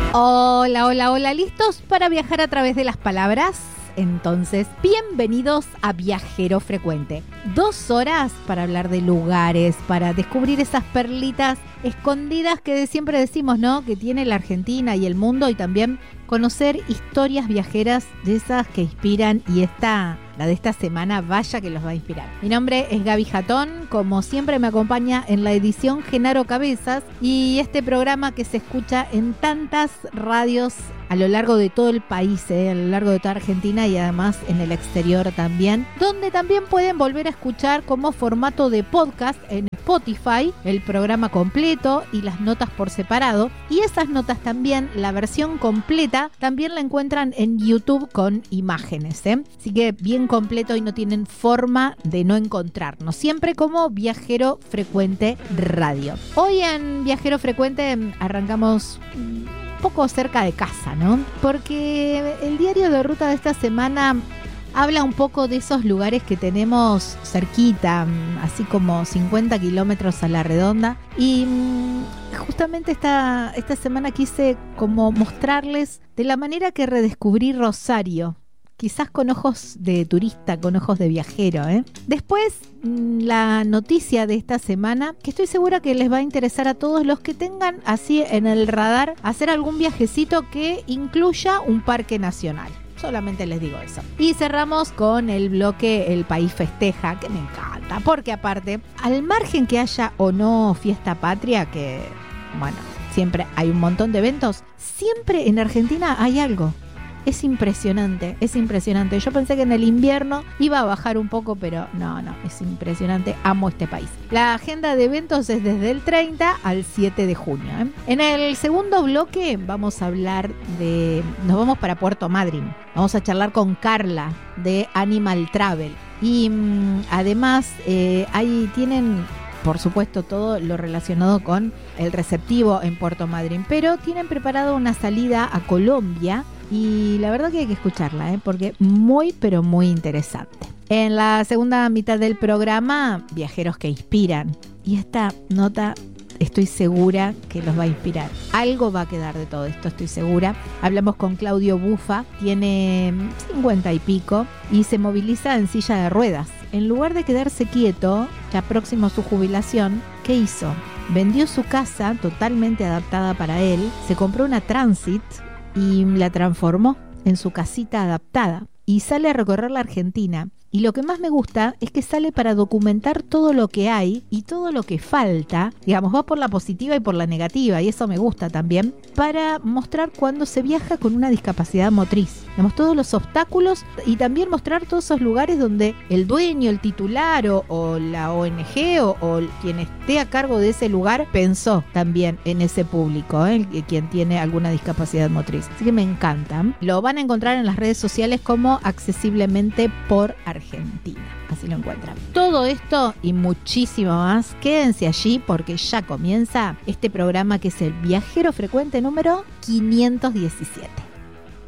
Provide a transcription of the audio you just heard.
Hola, hola, hola, ¿listos para viajar a través de las palabras? Entonces, bienvenidos a Viajero Frecuente. 2 horas para hablar de lugares, para descubrir esas perlitas escondidas que siempre decimos, ¿no? Que tiene la Argentina y el mundo, y también conocer historias viajeras de esas que inspiran, y la de esta semana, vaya que los va a inspirar. Mi nombre es Gaby Jatón, como siempre me acompaña en la edición Genaro Cabezas, y este programa que se escucha en tantas radios a lo largo de todo el país, a lo largo de toda Argentina y además en el exterior también, donde también pueden volver a escuchar como formato de podcast en Spotify el programa completo y las notas por separado, y esas notas también, la versión completa, también la encuentran en YouTube con imágenes, así que bien completo y no tienen forma de no encontrarnos, siempre como Viajero Frecuente Radio. Hoy en Viajero Frecuente arrancamos poco cerca de casa, ¿no? Porque el diario de ruta de esta semana habla un poco de esos lugares que tenemos cerquita, así como 50 kilómetros a la redonda, y justamente esta semana quise como mostrarles de la manera que redescubrí Rosario, quizás con ojos de turista, con ojos de viajero, Después, la noticia de esta semana, que estoy segura que les va a interesar a todos los que tengan así en el radar hacer algún viajecito que incluya un parque nacional. Solamente les digo eso. Y cerramos con el bloque El País Festeja, que me encanta, porque aparte, al margen que haya o no fiesta patria, que bueno, siempre hay un montón de eventos, siempre en Argentina hay algo. Es impresionante, es impresionante. Yo pensé que en el invierno iba a bajar un poco, pero no, es impresionante. Amo este país. La agenda de eventos es desde el 30 al 7 de junio. En el segundo bloque vamos a hablar nos vamos para Puerto Madryn. Vamos a charlar con Carla de Animal Travel. Y además ahí tienen, por supuesto, todo lo relacionado con el receptivo en Puerto Madryn, pero tienen preparado una salida a Colombia. Y la verdad que hay que escucharla, porque muy, pero muy interesante. En la segunda mitad del programa, viajeros que inspiran. Y esta nota estoy segura que los va a inspirar. Algo va a quedar de todo esto, estoy segura. Hablamos con Claudio Bufa, tiene 50 y pico y se moviliza en silla de ruedas. En lugar de quedarse quieto, ya próximo a su jubilación, ¿qué hizo? Vendió su casa totalmente adaptada para él, se compró una Transit y la transformó en su casita adaptada y sale a recorrer la Argentina. Y lo que más me gusta es que sale para documentar todo lo que hay y todo lo que falta, digamos, va por la positiva y por la negativa, y eso me gusta también, para mostrar cuando se viaja con una discapacidad motriz. Digamos, todos los obstáculos, y también mostrar todos esos lugares donde el dueño, el titular o la ONG o quien esté a cargo de ese lugar pensó también en ese público, quien tiene alguna discapacidad motriz. Así que me encantan. Lo van a encontrar en las redes sociales como Accesiblemente por Argentina. Así lo encuentran. Todo esto y muchísimo más, quédense allí porque ya comienza este programa que es el Viajero Frecuente número 517.